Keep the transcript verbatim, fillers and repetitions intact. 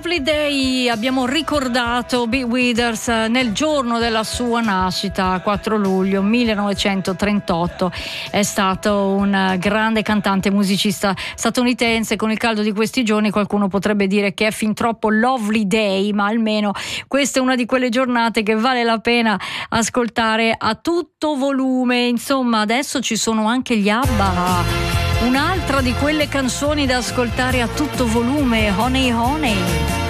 Lovely Day abbiamo ricordato Bill Withers nel giorno della sua nascita, quattro luglio millenovecentotrentotto. È stato un grande cantante musicista statunitense. Con il caldo di questi giorni qualcuno potrebbe dire che è fin troppo Lovely Day, ma almeno questa è una di quelle giornate che vale la pena ascoltare a tutto volume. Insomma, adesso ci sono anche gli ABBA, un'altra di quelle canzoni da ascoltare a tutto volume, Honey Honey.